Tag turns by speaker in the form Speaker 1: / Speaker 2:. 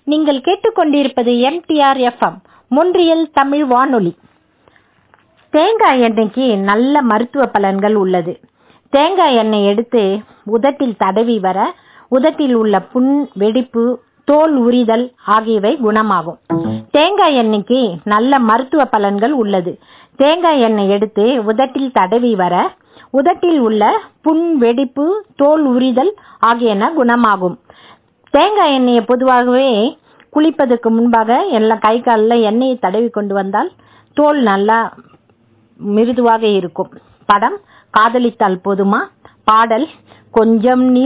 Speaker 1: நீங்கள் கேட்டுக்கொண்டிருப்பது MTR FM Montreal Tamil வானொலி. தேங்காய் எண்ணெய்க்கு நல்ல மருத்துவ பலன்கள் உள்ளது. தேங்காய் எண்ணெய் எடுத்து உதட்டில் தடவி வர உதட்டில் உள்ள புண், வெடிப்பு, தோல் உரிதல் ஆகியவை குணமாகும். தேங்காய் எண்ணெய்க்கு நல்ல மருத்துவ பலன்கள் உள்ளது. தேங்காய் எண்ணெய் எடுத்து உதட்டில் தடவி வர உதட்டில் உள்ள புண், வெடிப்பு, தோல் உரிதல் ஆகியன குணமாகும். தேங்காய் எண்ணெயை பொதுவாகவே குளிப்பதற்கு முன்பாக எல்லாம் கை காலில் எண்ணெயை தடவி கொண்டு வந்தால் தோல் நல்லா மிருதுவாக இருக்கும். படம் காதலித்தால் போதுமா, பாடல் கொஞ்சம்